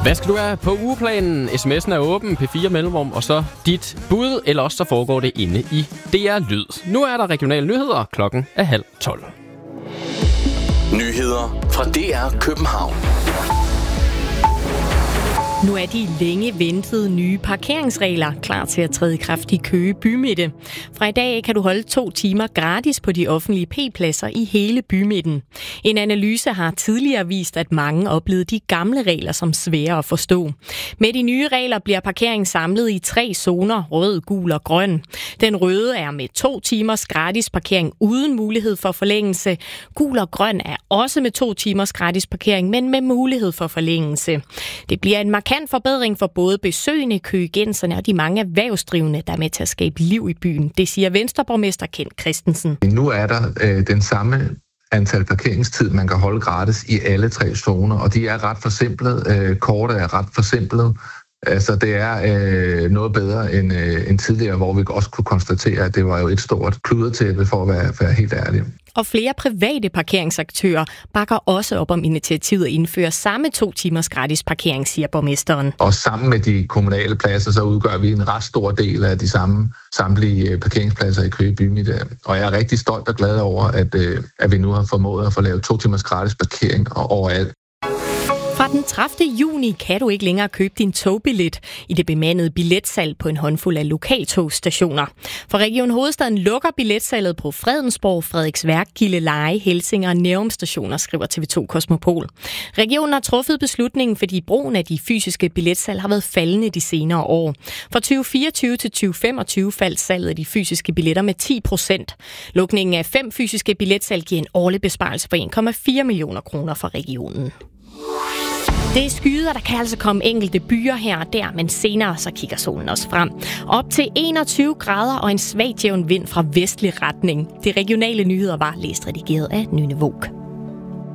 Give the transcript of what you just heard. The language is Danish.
Hvad skal du have på ugeplanen? SMS'en er åben, P4 mellemrum, og så dit bud, eller også så foregår det inde i DR Lyd. Nu er der regionale nyheder, klokken er 11:30. Nyheder fra DR København. Nu er de længe ventede nye parkeringsregler klar til at træde i kraft i Køge bymidte. Fra i dag kan du holde 2 timer gratis på de offentlige P-pladser i hele bymidten. En analyse har tidligere vist, at mange oplevede de gamle regler som svære at forstå. Med de nye regler bliver parkeringen samlet i 3 zoner, rød, gul og grøn. Den røde er med 2 timers gratis parkering uden mulighed for forlængelse. Gul og grøn er også med 2 timers gratis parkering, men med mulighed for forlængelse. Det bliver en markant forbedring for både besøgende, køgenserne og de mange erhvervsdrivende, der er med til at skabe liv i byen. Det siger Venstreborgmester Kent Christensen. Nu er der den samme antal parkeringstid, man kan holde gratis i alle 3 zoner, og de er ret forsimplede. Kortet er ret forsimplet. Altså det er noget bedre end tidligere, hvor vi også kunne konstatere, at det var jo et stort kludertæppe for at være helt ærlig. Og flere private parkeringsaktører bakker også op om initiativet at indføre samme 2 timers gratis parkering, siger borgmesteren. Og sammen med de kommunale pladser, så udgør vi en ret stor del af de samtlige parkeringspladser i Køge bymidte. Og jeg er rigtig stolt og glad over, at vi nu har formået at få lavet 2 timers gratis parkering overalt. Fra den 30. juni kan du ikke længere købe din togbillet i det bemandede billetsalg på en håndfuld af lokaltogstationer. For Region Hovedstaden lukker billetsalget på Fredensborg, Frederiksværk, Gilleleje, Helsinge og Nærum stationer, skriver TV2 Kosmopol. Regionen har truffet beslutningen, fordi brugen af de fysiske billetsalg har været faldende de senere år. Fra 2024 til 2025 faldt salget af de fysiske billetter med 10%. Lukningen af 5 fysiske billetsalg giver en årlig besparelse på 1,4 millioner kroner for regionen. Det er skyder, der kan altså komme enkelte byer her og der, men senere så kigger solen også frem. Op til 21 grader og en svag jævn vind fra vestlig retning. De regionale nyheder var læst redigeret af Nynne Våg.